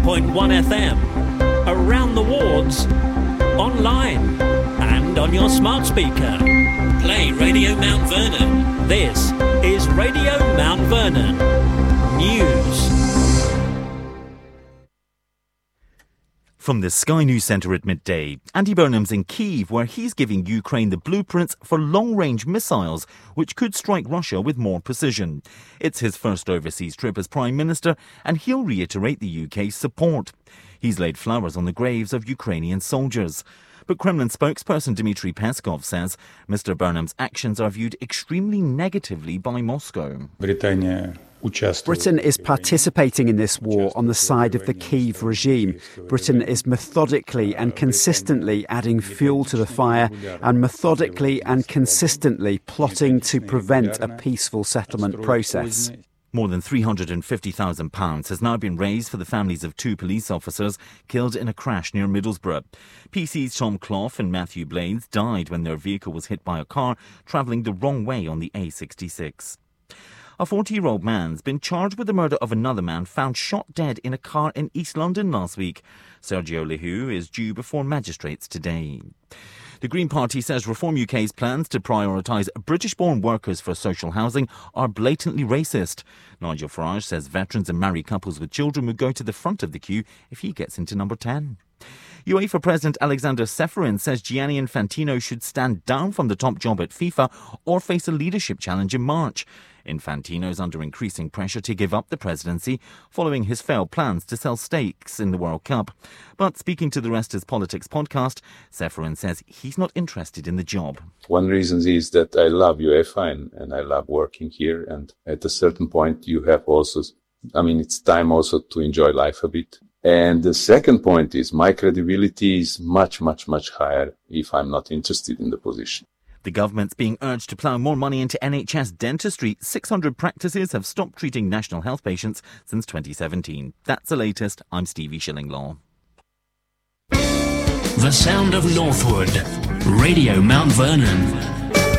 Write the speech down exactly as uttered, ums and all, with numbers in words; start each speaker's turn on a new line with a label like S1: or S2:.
S1: point one F M, around the wards, online, and on your smart speaker. Play Radio Mount Vernon. This is Radio Mount Vernon News.
S2: From the Sky News Centre at midday, Andy Burnham's in Kyiv, where he's giving Ukraine the blueprints for long-range missiles, which could strike Russia with more precision. It's his first overseas trip as Prime Minister, and he'll reiterate the U K's support. He's laid flowers on the graves of Ukrainian soldiers. But Kremlin spokesperson Dmitry Peskov says Mister Burnham's actions are viewed extremely negatively by Moscow.
S3: Britain is participating in this war on the side of the Kyiv regime. Britain is methodically and consistently adding fuel to the fire and methodically and consistently plotting to prevent a peaceful settlement process.
S2: More than three hundred fifty thousand pounds has now been raised for the families of two police officers killed in a crash near Middlesbrough. P C's Tom Clough and Matthew Blades died when their vehicle was hit by a car travelling the wrong way on the A sixty-six. A forty-year-old man's been charged with the murder of another man found shot dead in a car in East London last week. Sergio Lehoux is due before magistrates today. The Green Party says Reform U K's plans to prioritise British-born workers for social housing are blatantly racist. Nigel Farage says veterans and married couples with children would go to the front of the queue if he gets into number ten. UEFA President Alexander Ceferin says Gianni Infantino should stand down from the top job at FIFA or face a leadership challenge in March. Infantino is under increasing pressure to give up the presidency following his failed plans to sell stakes in the World Cup. But speaking to the Rest is Politics podcast, Ceferin says he's not interested in the job.
S4: One reason is that I love UEFA and, and I love working here. And at a certain point, you have also, I mean, it's time also to enjoy life a bit. And the second point is my credibility is much, much, much higher if I'm not interested in the position.
S2: The government's being urged to plough more money into N H S dentistry. six hundred practices have stopped treating national health patients since twenty seventeen. That's the latest. I'm Stevie Shillinglaw.
S1: The sound of Northwood. Radio Mount Vernon.